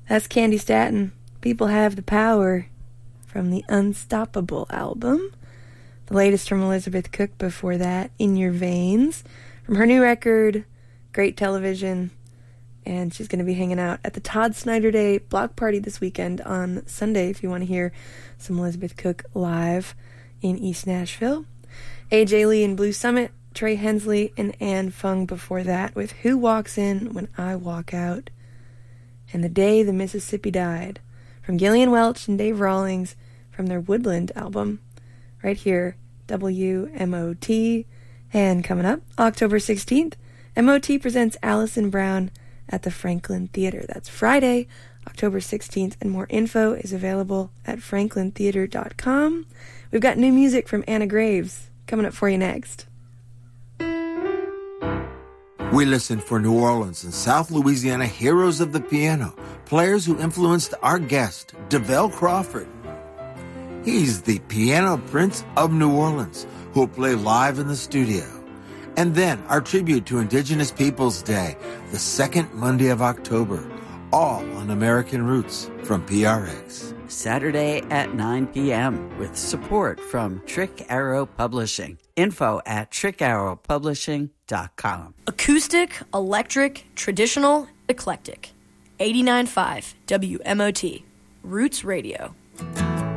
That's Candy Staton. People Have the Power from the Unstoppable album. The latest from Elizabeth Cook before that, In Your Veins, from her new record, Great Television. And she's going to be hanging out at the Todd Snyder Day block party this weekend on Sunday if you want to hear some Elizabeth Cook live in East Nashville. AJ Lee and Blue Summit, Trey Hensley and Ann Fung before that with Who Walks In When I Walk Out, and The Day the Mississippi Died from Gillian Welch and Dave Rawlings from their Woodland album. Right here, WMOT. And coming up, October 16th, MOT presents Alison Brown at the Franklin Theater. That's Friday, October 16th, and more info is available at franklintheater.com. We've got new music from Anna Graves coming up for you next. We listen for New Orleans and South Louisiana heroes of the piano, players who influenced our guest, DeVell Crawford. He's the piano prince of New Orleans, who will play live in the studio. And then our tribute to Indigenous Peoples Day, the second Monday of October, all on American Roots from PRX. Saturday at 9 p.m. with support from Trick Arrow Publishing. Info at trickarrowpublishing.com. Acoustic, electric, traditional, eclectic. 89.5 WMOT. Roots Radio.